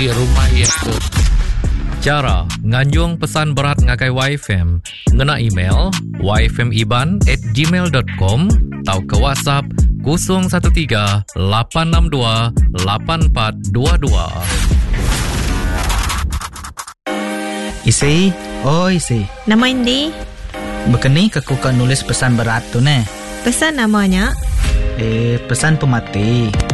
rumah itu. Cara nganjung pesan berat ngakai YFM, ngena email yfmiban@gmail.com atau ke WhatsApp 013 862 8422. Isi, isi. Nama Indi? Bekeni aku nulis pesan berat tu ne. Pesan namanya? Pesan pemati.